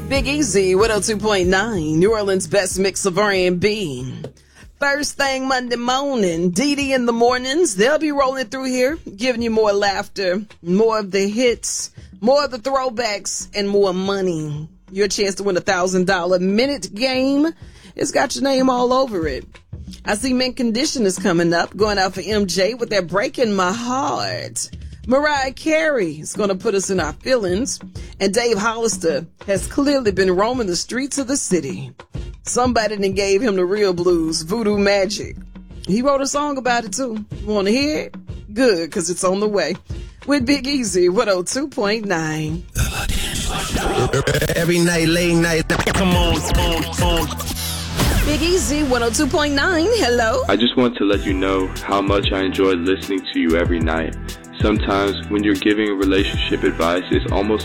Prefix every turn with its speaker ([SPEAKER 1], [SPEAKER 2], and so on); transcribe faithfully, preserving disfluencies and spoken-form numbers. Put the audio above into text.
[SPEAKER 1] Big Easy, one oh two point nine, New Orleans' best mix of R and B. First thing Monday morning, Dee Dee in the mornings, they'll be rolling through here, giving you more laughter, more of the hits, more of the throwbacks, and more money. Your chance to win a one thousand dollars minute game. It's got your name all over it. I see Mint Condition is coming up, going out for M J with that Breaking My Heart. Mariah Carey is going to put us in our feelings. And Dave Hollister has clearly been roaming the streets of the city. Somebody done gave him the real blues, Voodoo Magic. He wrote a song about it too. Want to hear it? Good, because it's on the way. With Big Easy, one oh two point nine.
[SPEAKER 2] Every night, late night, come on, come on, come on.
[SPEAKER 1] Big Easy, one oh two point nine. Hello.
[SPEAKER 3] I just want to let you know how much I enjoy listening to you every night. Sometimes when you're giving relationship advice, it's almost